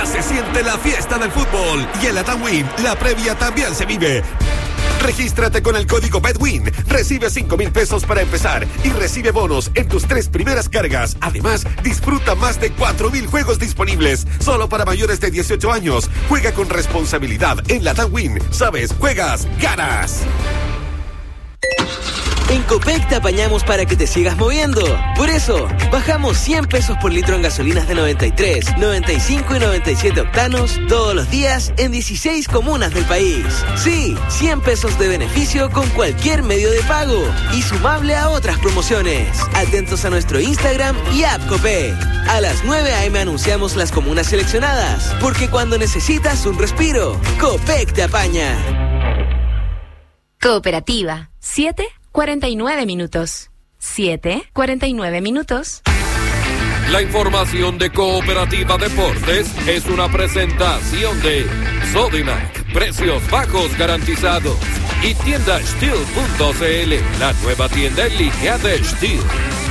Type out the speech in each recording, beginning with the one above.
se siente la fiesta del fútbol. Y en la TAMWIN, la previa también se vive. Regístrate con el código BETWIN, recibe 5,000 pesos para empezar y recibe bonos en tus 3 primeras cargas. Además, disfruta más de 4,000 juegos disponibles, solo para mayores de 18 años. Juega con responsabilidad en la TAMWIN. Sabes, juegas, ganas. En Copec te apañamos para que te sigas moviendo. Por eso, bajamos 100 pesos por litro en gasolinas de 93, 95 y 97 octanos todos los días en 16 comunas del país. Sí, 100 pesos de beneficio con cualquier medio de pago y sumable a otras promociones. Atentos a nuestro Instagram y app Copec. A las 9 a.m. anunciamos las comunas seleccionadas, porque cuando necesitas un respiro, Copec te apaña. Cooperativa 7:49 minutos. 7:49 minutos. La información de Cooperativa Deportes es una presentación de Sodimac, precios bajos garantizados, y tienda Steel.cl, la nueva tienda en línea de Steel.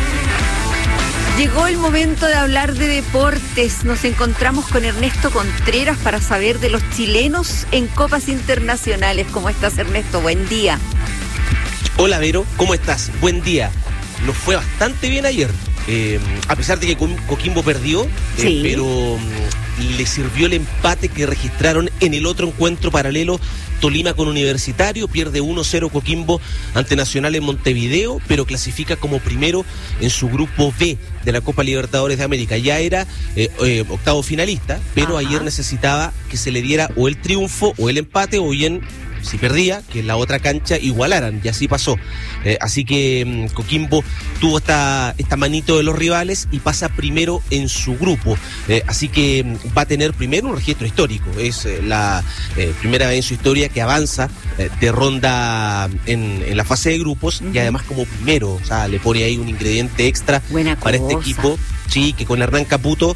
Llegó el momento de hablar de deportes. Nos encontramos con Ernesto Contreras para saber de los chilenos en copas internacionales. ¿Cómo estás, Ernesto? Buen día. Hola, Vero, ¿cómo estás? Buen día. Nos fue bastante bien ayer, a pesar de que Coquimbo perdió, Sí. Pero le sirvió el empate que registraron en el otro encuentro paralelo. Tolima con Universitario, pierde 1-0 Coquimbo ante Nacional en Montevideo, pero clasifica como primero en su grupo B de la Copa Libertadores de América. Ya era octavo finalista, pero ayer necesitaba que se le diera o el triunfo o el empate, o bien, si perdía, que en la otra cancha igualaran, y así pasó. Así que Coquimbo tuvo esta manito de los rivales y pasa primero en su grupo. Así que va a tener primero un registro histórico. Es la primera vez en su historia que avanza de ronda en la fase de grupos, y además como primero. O sea, le pone ahí un ingrediente extra para este equipo. Sí, que con Hernán Caputo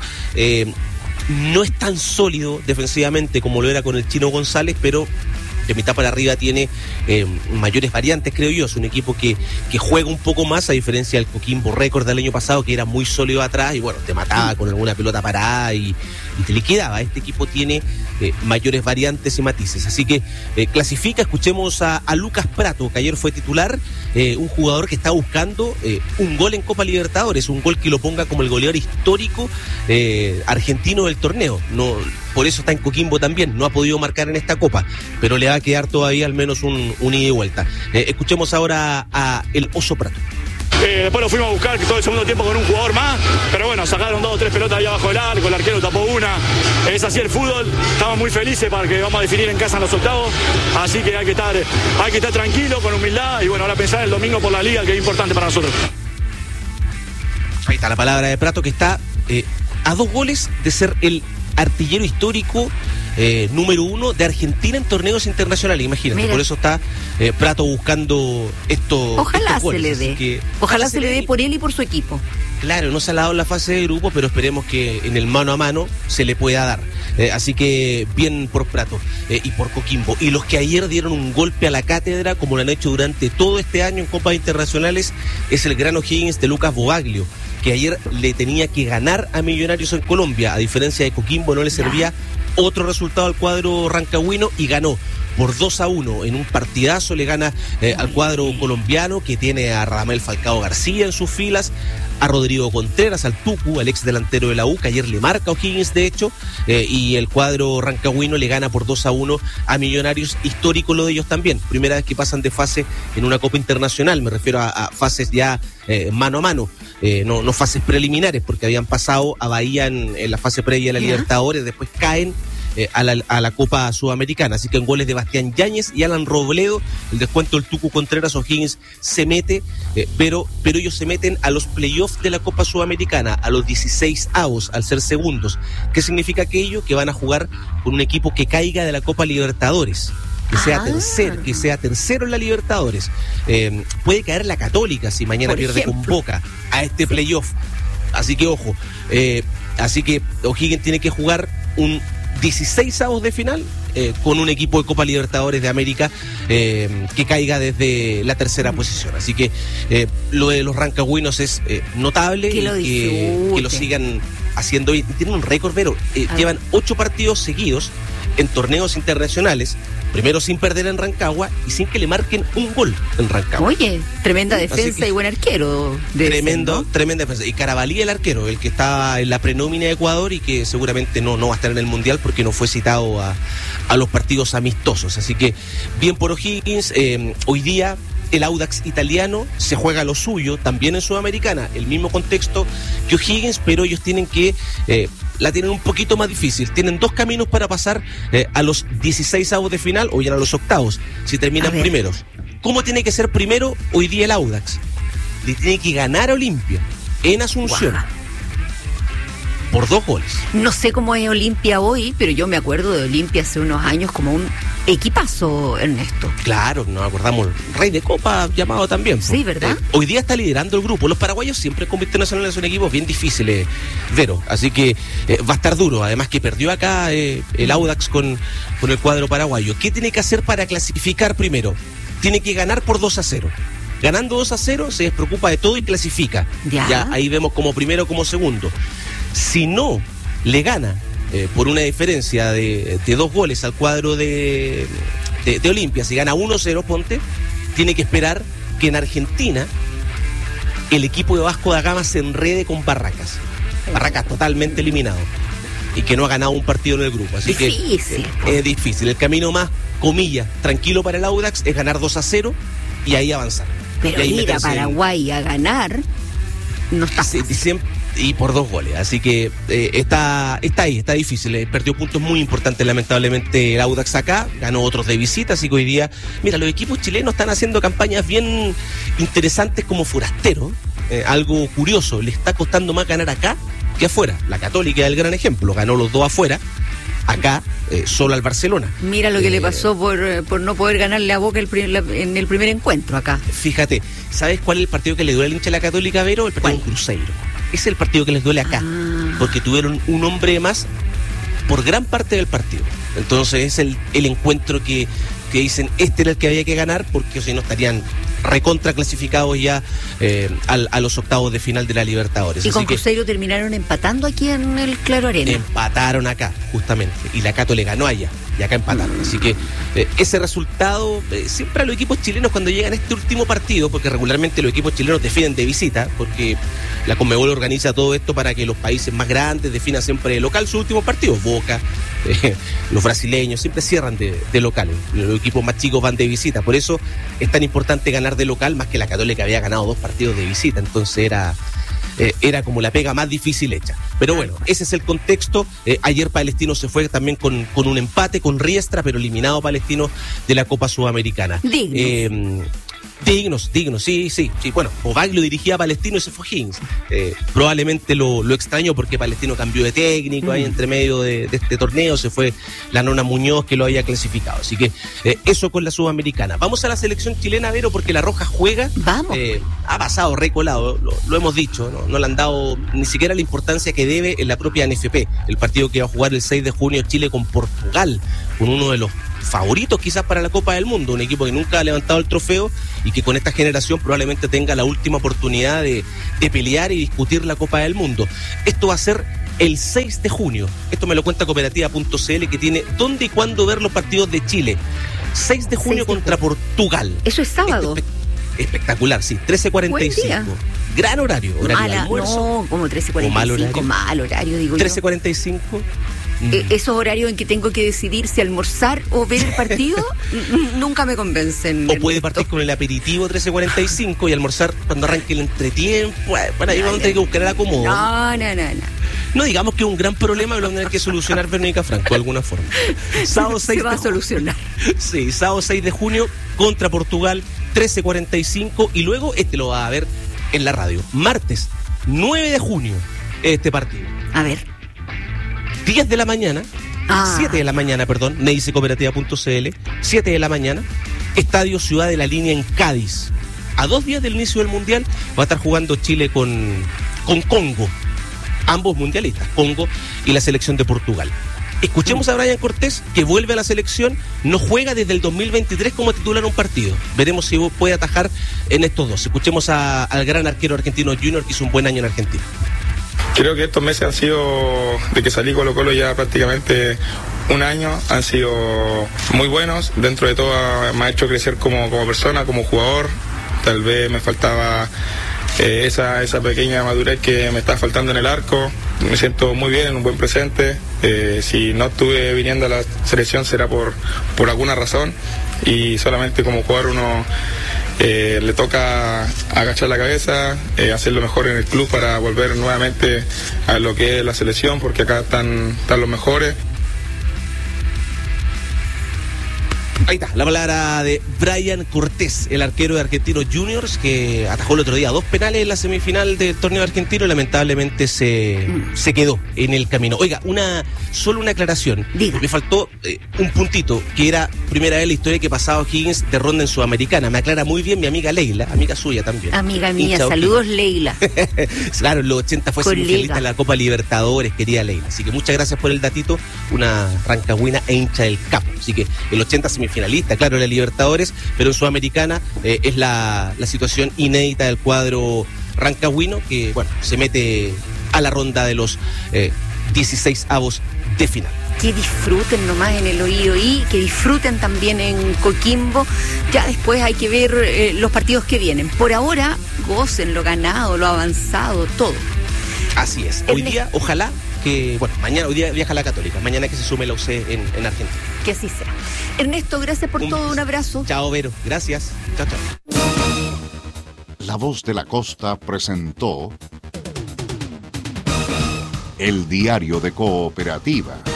no es tan sólido defensivamente como lo era con el Chino González, pero de mitad para arriba tiene mayores variantes, creo yo. Es un equipo que juega un poco más, a diferencia del Coquimbo récord del año pasado, que era muy sólido atrás y bueno, te mataba con alguna pelota parada y te liquidaba. Este equipo tiene mayores variantes y matices, así que clasifica. Escuchemos a Lucas Prato, que ayer fue titular, un jugador que está buscando un gol en Copa Libertadores, un gol que lo ponga como el goleador histórico argentino del torneo. No, por eso está en Coquimbo también. No ha podido marcar en esta Copa, pero le va a quedar todavía al menos un ida y vuelta. Escuchemos ahora a el Oso Prato. Después lo fuimos a buscar todo el segundo tiempo con un jugador más, pero bueno, sacaron 2 o 3 pelotas ahí abajo del arco, el arquero tapó una. Es así el fútbol. Estamos muy felices para que vamos a definir en casa en los octavos, así que hay que estar tranquilo, con humildad, y bueno, ahora pensar el domingo por la liga, que es importante para nosotros. Ahí está la palabra de Prato, que está a 2 goles de ser el artillero histórico número 1 de Argentina en torneos internacionales. Imagínate. Mira. Por eso está Prato buscando esto. Ojalá estos goles, se le dé. Ojalá se le dé por él y por su equipo. Claro, no se ha dado en la fase de grupo, pero esperemos que en el mano a mano se le pueda dar. Así que bien por Prato y por Coquimbo. Y los que ayer dieron un golpe a la cátedra, como lo han hecho durante todo este año en Copas Internacionales, es el gran O'Higgins de Lucas Bobaglio, que ayer le tenía que ganar a Millonarios en Colombia. A diferencia de Coquimbo, no le servía otro resultado al cuadro rancagüino, y ganó por 2-1 en un partidazo. Le gana al cuadro colombiano, que tiene a Radamel Falcao García en sus filas, a Rodrigo Contreras, al Tucu, al ex delantero de la U, que ayer le marca a O'Higgins, de hecho, y el cuadro rancagüino le gana por 2-1 a Millonarios. Histórico lo de ellos también, primera vez que pasan de fase en una Copa Internacional. Me refiero a fases ya mano a mano, no fases preliminares, porque habían pasado a Bahía en la fase previa de la Libertadores, después caen a la Copa Sudamericana. Así que en goles de Bastián Yáñez y Alan Robledo, el descuento del Tucu Contreras, O'Higgins se mete, pero ellos se meten a los playoffs de la Copa Sudamericana, a los 16avos, al ser segundos. ¿Qué significa aquello? Que van a jugar con un equipo que caiga de la Copa Libertadores, que sea tercero en la Libertadores. Puede caer la Católica si mañana pierde con Boca a este playoff. Así que ojo, así que O'Higgins tiene que jugar un 16avos de final con un equipo de Copa Libertadores de América que caiga desde la tercera posición. Así que lo de los rancagüinos es notable, que lo sigan haciendo bien. Tienen un récord, Vero. Llevan 8 partidos seguidos en torneos internacionales, primero sin perder en Rancagua y sin que le marquen un gol en Rancagua. Oye, tremenda defensa y buen arquero. Tremenda defensa. Y Carabalí, el arquero, el que está en la prenómina de Ecuador y que seguramente no va a estar en el Mundial porque no fue citado a los partidos amistosos. Así que bien por O'Higgins. Hoy día el Audax italiano se juega lo suyo, también en Sudamericana, el mismo contexto que O'Higgins, pero ellos tienen que... la tienen un poquito más difícil. Tienen 2 caminos para pasar a los 16avos de final o ya a los octavos, si terminan primeros. ¿Cómo tiene que ser primero hoy día el Audax? Le tiene que ganar a Olimpia en Asunción. Wow. Por 2 goles. No sé cómo es Olimpia hoy, pero yo me acuerdo de Olimpia hace unos años como un equipazo, Ernesto. Claro, nos acordamos, Rey de Copa llamado también. Sí, ¿verdad? Hoy día está liderando el grupo. Los paraguayos siempre con internacionales son equipos bien difíciles, Vero. Así que va a estar duro. Además que perdió acá el Audax con el cuadro paraguayo. ¿Qué tiene que hacer para clasificar primero? Tiene que ganar por 2-0. Ganando 2-0 se despreocupa de todo y clasifica. Ya ahí vemos como primero, como segundo. Si no le gana por una diferencia de 2 goles al cuadro de Olimpia, si gana 1-0, ponte, tiene que esperar que en Argentina el equipo de Vasco da Gama se enrede con Barracas. Barracas totalmente eliminado y que no ha ganado un partido en el grupo. Así difícil. Que es difícil. El camino más, comillas, tranquilo para el Audax es ganar 2-0 y ahí avanzar. Pero ir a Paraguay a ganar no está fácil. Y por 2 goles, así que está ahí, está difícil. Perdió puntos muy importantes, lamentablemente, el Audax acá, ganó otros de visita, así que hoy día, mira, los equipos chilenos están haciendo campañas bien interesantes como forasteros, algo curioso, le está costando más ganar acá que afuera. La Católica es el gran ejemplo, ganó los 2 afuera, acá solo al Barcelona. Mira lo que le pasó por no poder ganarle a Boca en el primer encuentro acá. Fíjate, ¿sabes cuál es el partido que le duele al hincha de la Católica, Vero? El partido en Cruzeiro. Es el partido que les duele acá, porque tuvieron un hombre más por gran parte del partido. Entonces es el encuentro que dicen, este era el que había que ganar, porque si no estarían recontra clasificados ya a los octavos de final de la Libertadores. Y con Cruzeiro terminaron empatando aquí en el Claro Arena. Empataron acá, justamente, y la Cato le ganó allá, y acá empataron. Así que ese resultado, siempre a los equipos chilenos cuando llegan a este último partido, porque regularmente los equipos chilenos definen de visita, porque la Conmebol organiza todo esto para que los países más grandes definan siempre de local sus últimos partidos. Boca, los brasileños siempre cierran de locales, los equipos más chicos van de visita, por eso es tan importante ganar de local, más que la Católica había ganado 2 partidos de visita, entonces era como la pega más difícil hecha. Pero bueno, ese es el contexto. Ayer Palestino se fue también con un empate con Riestra, pero eliminado Palestino de la Copa Sudamericana. Dignos, sí. Bueno, Ovaglio dirigía a Palestino y se fue Higgins. Probablemente lo extraño porque Palestino cambió de técnico ahí entre medio de este torneo, se fue la Nona Muñoz que lo había clasificado. Así que eso con la Sudamericana. Vamos a la selección chilena, Vero, porque la Roja juega. Vamos. Ha pasado recolado, lo hemos dicho, no le han dado ni siquiera la importancia que debe en la propia NFP. El partido que va a jugar el 6 de junio Chile con Portugal, con uno de los favoritos quizás para la Copa del Mundo, un equipo que nunca ha levantado el trofeo y que con esta generación probablemente tenga la última oportunidad de pelear y discutir la Copa del Mundo. Esto va a ser el 6 de junio. Esto me lo cuenta Cooperativa.cl, que tiene dónde y cuándo ver los partidos de Chile. 6 de junio contra Portugal. Eso es sábado. Espectacular, sí, 13:45. Gran horario de almuerzo. No, como 13:45, mal horario, digo 13:45. Esos horarios en que tengo que decidir si almorzar o ver el partido nunca me convencen. O puede partir con el aperitivo 13:45 y almorzar cuando arranque el entretiempo. Bueno, ahí vamos a tener que buscar el acomodo. No digamos que es un gran problema, lo vamos a tener que solucionar Verónica Franco de alguna forma. Sábado 6 se va a solucionar. Sí, sábado 6 de junio contra Portugal, 13:45, y luego lo va a ver en la radio. Martes 9 de junio, este partido. A ver. 10 de la mañana, 7 de la mañana, perdón, me dice Cooperativa.cl, 7 de la mañana, Estadio Ciudad de la Línea en Cádiz. A 2 días del inicio del Mundial va a estar jugando Chile con Congo, ambos mundialistas, Congo y la selección de Portugal. Escuchemos a Brian Cortés, que vuelve a la selección, no juega desde el 2023 como titular un partido. Veremos si puede atajar en estos dos. Escuchemos al gran arquero argentino Junior, que hizo un buen año en Argentina. Creo que estos meses han sido, de que salí Colo-Colo ya prácticamente un año, han sido muy buenos. Dentro de todo me ha hecho crecer como persona, como jugador. Tal vez me faltaba esa pequeña madurez que me está faltando en el arco. Me siento muy bien, en un buen presente. Si no estuve viniendo a la selección será por alguna razón, y solamente como jugador uno le toca agachar la cabeza, hacer lo mejor en el club para volver nuevamente a lo que es la selección, porque acá están los mejores. Ahí está, la palabra de Brian Cortés, el arquero de Argentinos Juniors, que atajó el otro día 2 penales en la semifinal del torneo argentino y lamentablemente se quedó en el camino. Oiga, solo una aclaración. Diga. Me faltó un puntito, que era primera vez la historia que pasaba Higgins de ronda en Sudamericana. Me aclara muy bien mi amiga Leila, amiga suya también. Amiga mía, saludos Leila. Claro, en los 80 fue semifinalista en la Copa Libertadores, querida Leila. Así que muchas gracias por el datito, una rancagüina e hincha del Capo. Así que el 80 semifinalista, claro, en la Libertadores, pero en Sudamericana es la situación inédita del cuadro rancagüino, que bueno, se mete a la ronda de los 16avos de final. Que disfruten nomás en el oído y que disfruten también en Coquimbo. Ya después hay que ver los partidos que vienen. Por ahora, gocen lo ganado, lo avanzado, todo. Así es. Hoy día, ojalá que, bueno, mañana, hoy día viaja la Católica, mañana que se sume la UC en Argentina. Que así sea. Ernesto, gracias por todo, un abrazo. Chao, Vero, gracias. Chao, chao. La Voz de la Costa presentó El Diario de Cooperativa.